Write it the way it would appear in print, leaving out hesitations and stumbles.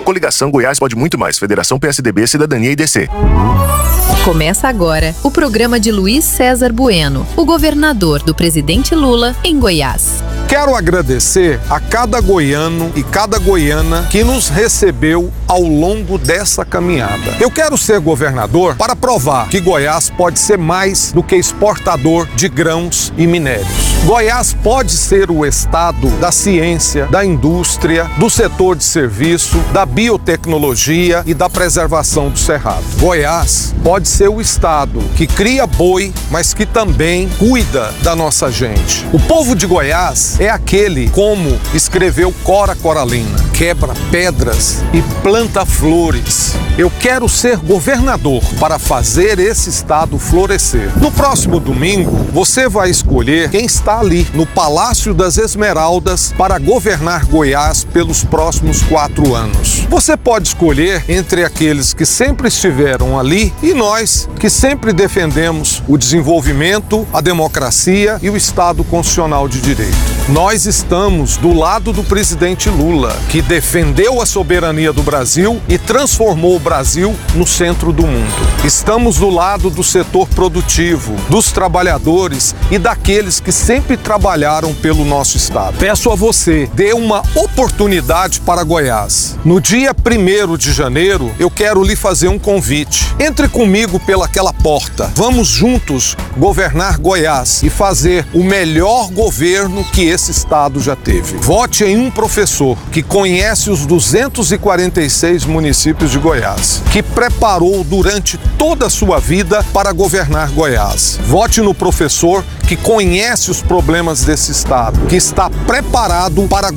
Coligação Goiás Pode Muito Mais. Federação PSDB, Cidadania e DC. Começa agora o programa de Luiz César Bueno, o governador do presidente Lula em Goiás. Quero agradecer a cada goiano e cada goiana que nos recebeu ao longo dessa caminhada. Eu quero ser governador para provar que Goiás pode ser mais do que exportador de grãos e minérios. Goiás pode ser o estado da ciência, da indústria, do setor de serviço, da biotecnologia e da preservação do cerrado. Goiás pode ser o estado que cria boi, mas que também cuida da nossa gente. O povo de Goiás é aquele, como escreveu Cora Coralina, quebra pedras e planta flores. Eu quero ser governador para fazer esse estado florescer. No próximo domingo, você vai escolher quem está ali, no Palácio das Esmeraldas, para governar Goiás pelos próximos 4 anos. Você pode escolher entre aqueles que sempre estiveram ali e nós, que sempre defendemos o desenvolvimento, a democracia e o Estado constitucional de direito. Nós estamos do lado do presidente Lula, que defendeu a soberania do Brasil e transformou o Brasil no centro do mundo. Estamos do lado do setor produtivo, dos trabalhadores e daqueles que sempre trabalharam pelo nosso estado. Peço a você, dê uma oportunidade para Goiás. No dia 1º de janeiro, eu quero lhe fazer um convite. Entre comigo pelaquela porta. Vamos juntos governar Goiás e fazer o melhor governo que esse estado já teve. Vote em um professor que conhece os 246 municípios de Goiás, que preparou durante toda a sua vida para governar Goiás. Vote no professor que conhece os problemas desse estado, que está preparado para